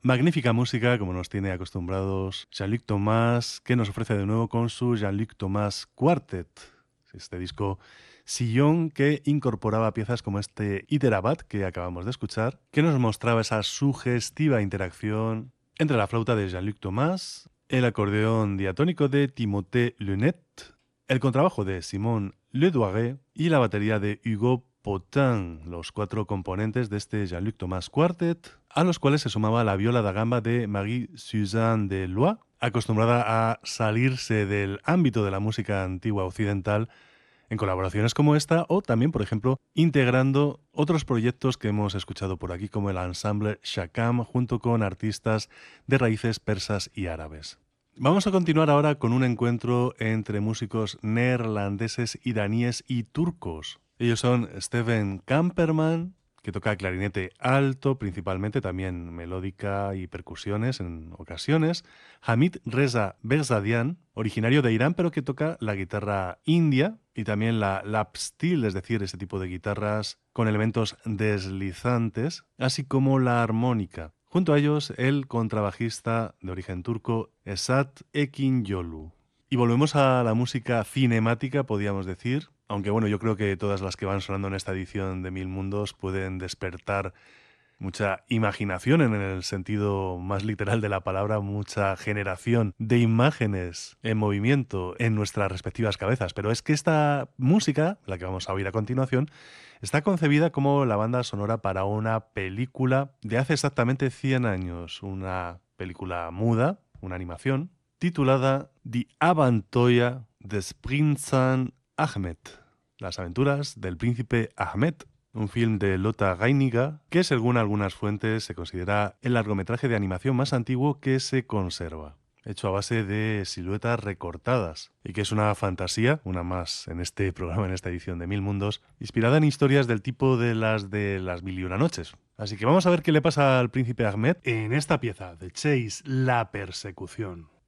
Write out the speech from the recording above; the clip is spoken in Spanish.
Magnífica música, como nos tiene acostumbrados Jean-Luc Thomas, que nos ofrece de nuevo con su Jean-Luc Thomas Quartet. Este disco sillón que incorporaba piezas como este Iterabat que acabamos de escuchar, que nos mostraba esa sugestiva interacción entre la flauta de Jean-Luc Thomas, el acordeón diatónico de Timothée Lunet, el contrabajo de Simon Ledoiré y la batería de Hugo Potin, los cuatro componentes de este Jean-Luc Thomas Quartet, a los cuales se sumaba la viola da gamba de Marie-Suzanne Deloy, acostumbrada a salirse del ámbito de la música antigua occidental en colaboraciones como esta o también, por ejemplo, integrando otros proyectos que hemos escuchado por aquí como el ensamble Shakam junto con artistas de raíces persas y árabes. Vamos a continuar ahora con un encuentro entre músicos neerlandeses, iraníes y turcos. Ellos son Steven Kamperman, que toca clarinete alto, principalmente también melódica y percusiones en ocasiones. Hamid Reza Behzadian, originario de Irán, pero que toca la guitarra india y también la lap steel, es decir, ese tipo de guitarras con elementos deslizantes, así como la armónica. Junto a ellos, el contrabajista de origen turco Esat Ekinyolu. Y volvemos a la música cinemática, podríamos decir, aunque bueno, yo creo que todas las que van sonando en esta edición de Mil Mundos pueden despertar mucha imaginación en el sentido más literal de la palabra, mucha generación de imágenes en movimiento en nuestras respectivas cabezas. Pero es que esta música, la que vamos a oír a continuación, está concebida como la banda sonora para una película de hace exactamente 100 años, una película muda, una animación, titulada Die Abenteuer des Prinzen Ahmed, las aventuras del príncipe Ahmed, un film de Lothar Reiniger que, según algunas fuentes, se considera el largometraje de animación más antiguo que se conserva, hecho a base de siluetas recortadas, y que es una fantasía, una más en este programa, en esta edición de Mil Mundos, inspirada en historias del tipo de las Mil y una noches. Así que vamos a ver qué le pasa al príncipe Ahmed en esta pieza de Chase, La persecución.